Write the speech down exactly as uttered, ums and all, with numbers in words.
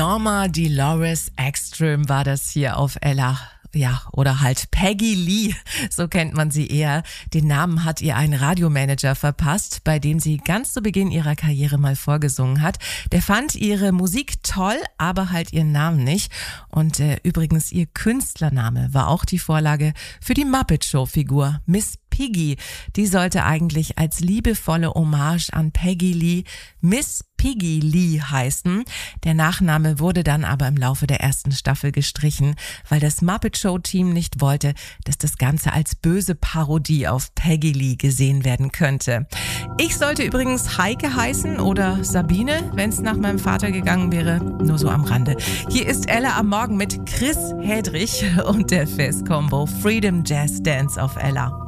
Norma Dolores Ekström war das hier auf Ella. Ja, oder halt Peggy Lee, so kennt man sie eher. Den Namen hat ihr ein Radiomanager verpasst, bei dem sie ganz zu Beginn ihrer Karriere mal vorgesungen hat. Der fand ihre Musik toll, aber halt ihren Namen nicht. Und äh, übrigens ihr Künstlername war auch die Vorlage für die Muppet-Show-Figur Miss Piggy. Die sollte eigentlich als liebevolle Hommage an Peggy Lee Miss Piggy Lee heißen. Der Nachname wurde dann aber im Laufe der ersten Staffel gestrichen, weil das Muppet-Show-Team nicht wollte, dass das Ganze als böse Parodie auf Peggy Lee gesehen werden könnte. Ich sollte übrigens Heike heißen oder Sabine, wenn es nach meinem Vater gegangen wäre. Nur so am Rande. Hier ist Ella am Morgen mit Chris Hedrich und der Fest-Combo Freedom Jazz Dance auf Ella.